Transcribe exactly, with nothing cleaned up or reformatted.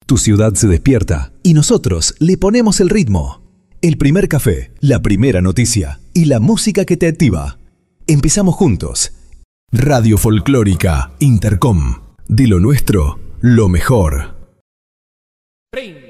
Tu ciudad se despierta y nosotros le ponemos el ritmo. El primer café, la primera noticia y la música que te activa. Empezamos juntos. Radio Folclórica Intercom. De lo nuestro, lo mejor. Ring.